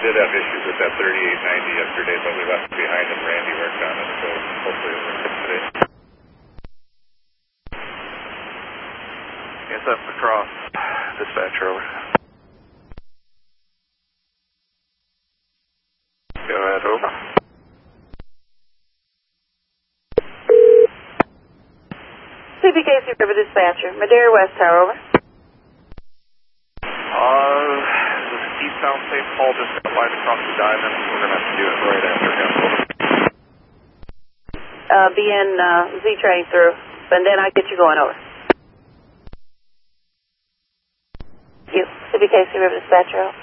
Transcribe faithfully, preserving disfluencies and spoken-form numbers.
did have issues with that thirty-eight ninety yesterday, but we left it behind and Randy worked on it, so hopefully it'll work today. Yes, up across. Dispatcher over. Go ahead, over. C B K C River Dispatcher, Madera West Tower, over. Uh, this is eastbound Saint Paul, just got light across the diamond. We're going to have to do it right after him. Uh, be in uh, Z train through, and then I'll get you going over. Thank you. C B K C River Dispatcher, over.